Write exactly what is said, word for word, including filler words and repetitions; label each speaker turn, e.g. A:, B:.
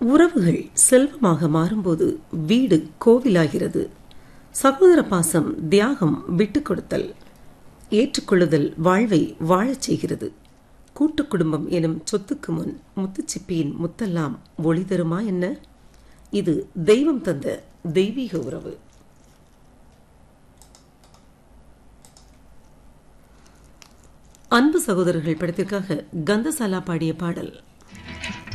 A: உறவுகள் செல்வமாக மாறும்போது வீடு கோவிலாகிறது. சகோதர பாசம், தியாகம், விட்டுக் கொடுத்தல், ஏற்றுக்கொள்ளுதல் வாழ்வை வாழச் செய்கிறது. கூட்டு குடும்பம் எனும் சொத்துக்கு முன் முத்துச்சிப்பியின் முத்தெல்லாம் ஒளி தருமா என்ன? இது தெய்வம் தந்த தெய்வீக உறவு. அன்பு சகோதரர்கள் படத்திற்காக கந்தசாலா பாடிய பாடல்.